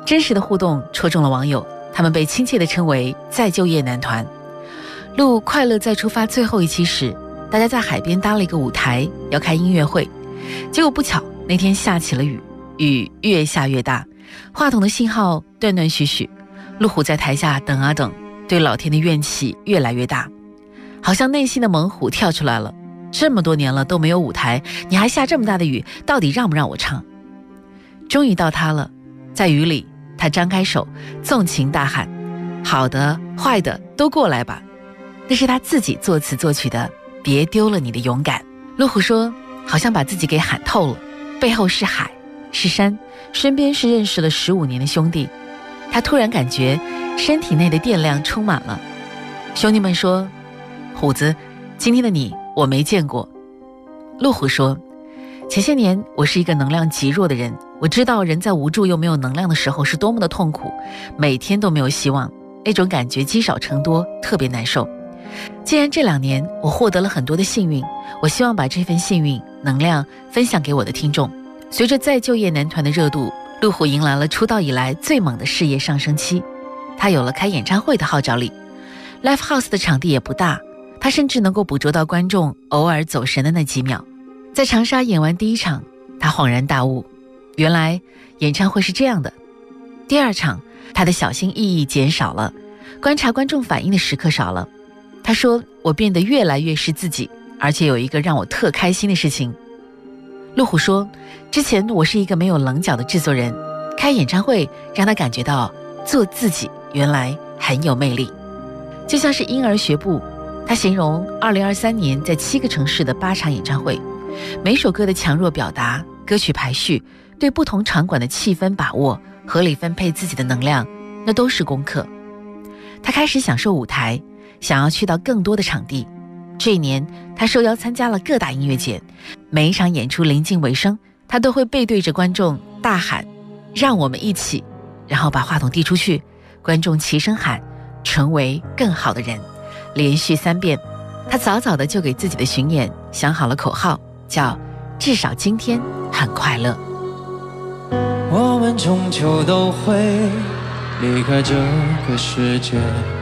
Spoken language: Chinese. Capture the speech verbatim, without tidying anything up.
真实的互动戳中了网友，他们被亲切地称为再就业男团。录快乐再出发最后一期时，大家在海边搭了一个舞台，要开音乐会。结果不巧，那天下起了雨，雨越下越大，话筒的信号断断续续。陆虎在台下等啊等，对老天的怨气越来越大，好像内心的猛虎跳出来了。这么多年了都没有舞台，你还下这么大的雨，到底让不让我唱？终于到他了，在雨里，他张开手，纵情大喊：好的坏的都过来吧。那是他自己作词作曲的别丢了你的勇敢。陆虎说，好像把自己给喊透了，背后是海是山，身边是认识了十五年的兄弟。他突然感觉身体内的电量充满了。兄弟们说，虎子，今天的你我没见过。陆虎说，前些年我是一个能量极弱的人，我知道人在无助又没有能量的时候是多么的痛苦，每天都没有希望，那种感觉积少成多，特别难受。既然这两年我获得了很多的幸运，我希望把这份幸运能量分享给我的听众。随着再就业男团的热度，陆虎迎来了出道以来最猛的事业上升期，他有了开演唱会的号召力。 Live House 的场地也不大，他甚至能够捕捉到观众偶尔走神的那几秒。在长沙演完第一场，他恍然大悟，原来演唱会是这样的。第二场，他的小心翼翼减少了，观察观众反应的时刻少了。他说，我变得越来越是自己，而且有一个让我特开心的事情。陆虎说，之前我是一个没有棱角的制作人，开演唱会让他感觉到做自己原来很有魅力。就像是婴儿学步，他形容二零二三年在七个城市的八场演唱会，每首歌的强弱表达、歌曲排序、对不同场馆的气氛把握、合理分配自己的能量，那都是功课。他开始享受舞台，想要去到更多的场地。这一年，他受邀参加了各大音乐节，每一场演出临近尾声，他都会背对着观众大喊让我们一起，然后把话筒递出去，观众齐声喊成为更好的人，连续三遍。他早早的就给自己的巡演想好了口号，叫至少今天很快乐。 我们终究都会离开这个世界，